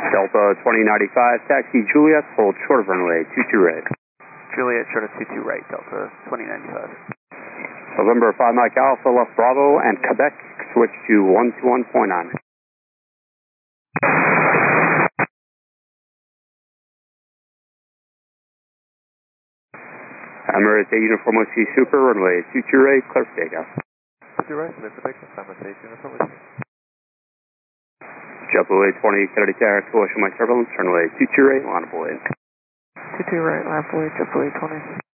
Delta 2095, taxi Juliet, hold short of runway 22 right. Juliet, short of 22 right, Delta 2095. November 5 Mike Alpha, left Bravo, and Quebec, switch to 121.9. Emirates A Uniform OC Super, runway 22 right, clear for takeoff. 22 right, clear for takeoff, Emirates A Uniform OC. JetBlue 20, Kennedy Tower, collision Mike turbulence, runway 22 right, line up blade. 22 right, line up blade, JetBlue 20.